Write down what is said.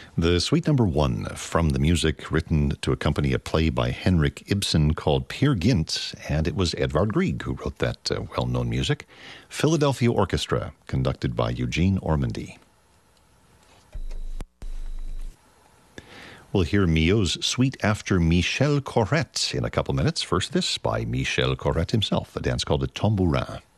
The suite number one from the music written to accompany a play by Henrik Ibsen called Peer Gynt, and it was Edvard Grieg who wrote that well-known music. Philadelphia Orchestra, conducted by Eugene Ormandy. We'll hear Milhaud's suite after Michel Corrette in a couple minutes. First, this by Michel Corrette himself, a dance called a tambourin.